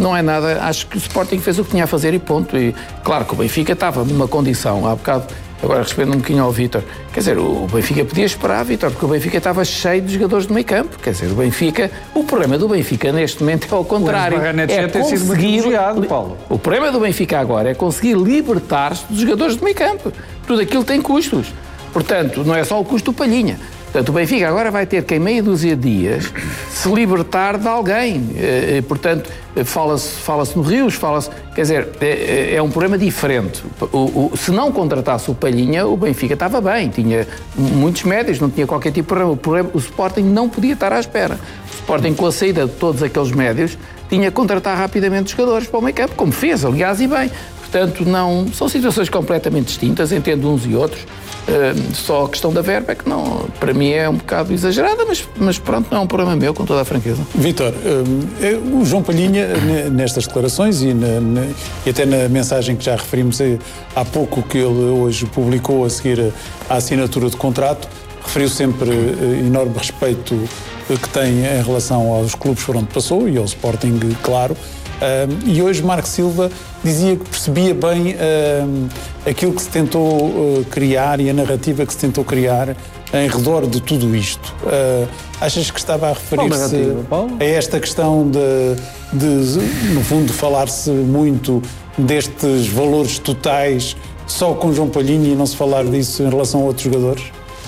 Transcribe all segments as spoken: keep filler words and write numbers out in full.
não é nada, acho que o Sporting fez o que tinha a fazer e ponto. E claro que o Benfica estava numa condição, há bocado, agora respondendo um bocadinho ao Vítor, quer dizer, o Benfica podia esperar, Vítor, porque o Benfica estava cheio de jogadores de meio campo, quer dizer, o Benfica, o problema do Benfica neste momento é ao contrário, é conseguir, Paulo. O problema do Benfica agora é conseguir libertar-se dos jogadores de meio campo, tudo aquilo tem custos, portanto, não é só o custo do Palhinha. Portanto, o Benfica agora vai ter que, em meia dúzia de dias, se libertar de alguém. E, portanto, fala-se fala-se no Rios, fala-se... Quer dizer, é, é um problema diferente. O, o, se não contratasse o Palhinha, o Benfica estava bem. Tinha muitos médios, não tinha qualquer tipo de problema. O, problema, o Sporting não podia estar à espera. O Sporting, com a saída de todos aqueles médios, tinha que contratar rapidamente jogadores para o meio-campo, como fez, aliás, e bem. Portanto, não, são situações completamente distintas, entendo uns e outros. Uh, só a questão da verba é que não, para mim é um bocado exagerada, mas, mas pronto, não é um problema meu, com toda a franqueza. Vítor, um, o João Palhinha, nestas declarações e, na, na, e até na mensagem que já referimos há pouco, que ele hoje publicou a seguir à assinatura de contrato, referiu sempre uh, enorme respeito que tem em relação aos clubes por onde passou e ao Sporting, claro. Uh, e hoje Marco Silva dizia que percebia bem uh, aquilo que se tentou uh, criar e a narrativa que se tentou criar em redor de tudo isto. Uh, achas que estava a referir-se a esta questão de, de no fundo, falar-se muito destes valores totais só com João Palhinha e não se falar disso em relação a outros jogadores?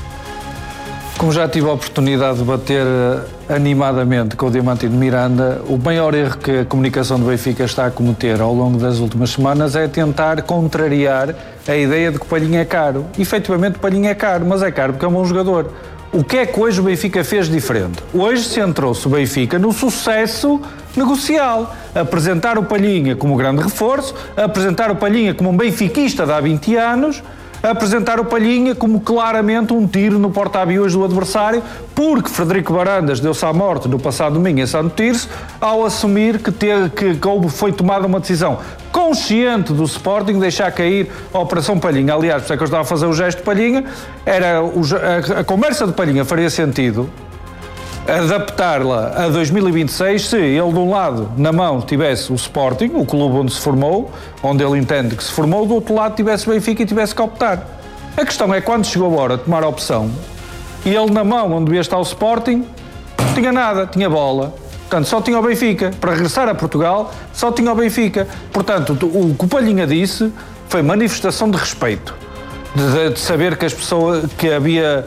Como já tive a oportunidade de debater animadamente com o Diamantino Miranda, o maior erro que a comunicação do Benfica está a cometer ao longo das últimas semanas é tentar contrariar a ideia de que o Palhinha é caro. Efetivamente o Palhinha é caro, mas é caro porque é um bom jogador. O que é que hoje o Benfica fez diferente? Hoje centrou-se o Benfica no sucesso negocial. Apresentar o Palhinha como grande reforço, apresentar o Palhinha como um benfiquista de há vinte anos, a apresentar o Palhinha como claramente um tiro no porta-aviões do adversário, porque Frederico Varandas deu-se à morte no passado domingo em Santo Tirso, ao assumir que, ter, que, que foi tomada uma decisão consciente do Sporting de deixar cair a Operação Palhinha. Aliás, por isso é que eu estava a fazer o gesto de Palhinha, era o, a, a conversa de Palhinha faria sentido adaptá-la a dois mil e vinte e seis se ele, de um lado, na mão, tivesse o Sporting, o clube onde se formou, onde ele entende que se formou, do outro lado tivesse o Benfica e tivesse que optar. A questão é, quando chegou a hora de tomar a opção, e ele na mão, onde devia estar o Sporting, não tinha nada, tinha bola. Portanto, só tinha o Benfica. Para regressar a Portugal, só tinha o Benfica. Portanto, o que o Palhinha disse foi manifestação de respeito, de, de saber que as pessoas, que havia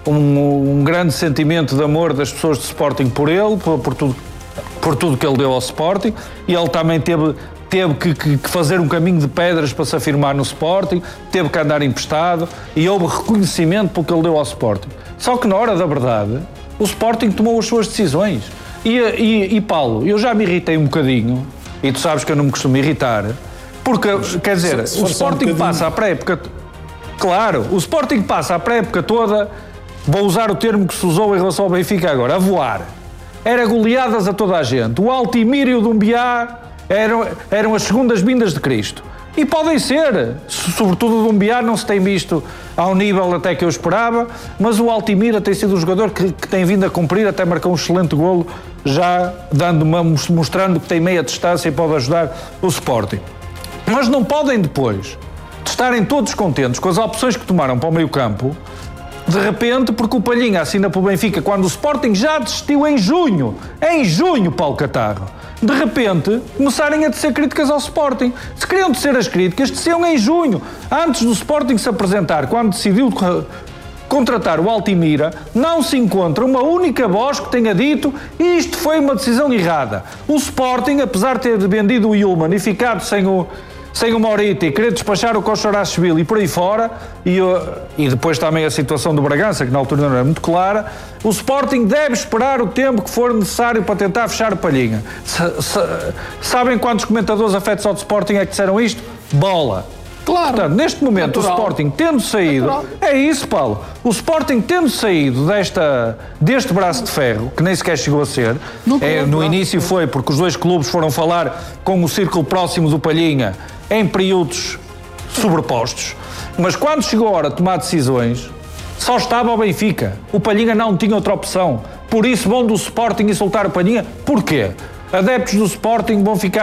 Um, um grande sentimento de amor das pessoas do Sporting por ele, por, por, tudo, por tudo que ele deu ao Sporting, e ele também teve, teve que, que, que fazer um caminho de pedras para se afirmar no Sporting, teve que andar emprestado, e houve reconhecimento pelo que ele deu ao Sporting. Só que na hora da verdade, o Sporting tomou as suas decisões. E, e, e Paulo, eu já me irritei um bocadinho, e tu sabes que eu não me costumo irritar, porque, quer dizer, se, se o Sporting um passa a pré-época... Claro, o Sporting passa a pré-época toda... Vou usar o termo que se usou em relação ao Benfica agora, a voar. Era goleadas a toda a gente. O Altimir e o Dumbiá eram, eram as segundas vindas de Cristo. E podem ser, sobretudo o Dumbiá não se tem visto ao nível até que eu esperava, mas o Altimira tem sido um jogador que, que tem vindo a cumprir, até marcou um excelente golo, já dando uma, mostrando que tem meia distância e pode ajudar o Sporting. Mas não podem depois de estarem todos contentes com as opções que tomaram para o meio-campo, de repente, porque o Palhinha assina para o Benfica quando o Sporting já desistiu em junho. Em junho, Paulo Catarro. De repente, começarem a tecer críticas ao Sporting. Se queriam tecer as críticas, teciam em junho. Antes do Sporting se apresentar, quando decidiu contratar o Altimira, não se encontra uma única voz que tenha dito isto foi uma decisão errada. O Sporting, apesar de ter vendido o Yulman e ficado sem o... sem o Morita e querer despachar o Kochorashvili e por aí fora, e, e depois também a situação do Bragança, que na altura não era muito clara, o Sporting deve esperar o tempo que for necessário para tentar fechar o Palhinha. S- s- sabem quantos comentadores afetos ao Sporting é que disseram isto? Bola. Claro. Portanto, neste momento, natural. O Sporting tendo saído... Natural. É isso, Paulo. O Sporting tendo saído desta, deste braço de ferro, que nem sequer chegou a ser, é, no início foi porque os dois clubes foram falar com o círculo próximo do Palhinha em períodos sobrepostos, mas quando chegou a hora de tomar decisões, só estava o Benfica. O Palhinha não tinha outra opção. Por isso vão do Sporting insultar o Palhinha. Porquê? Adeptos do Sporting vão ficar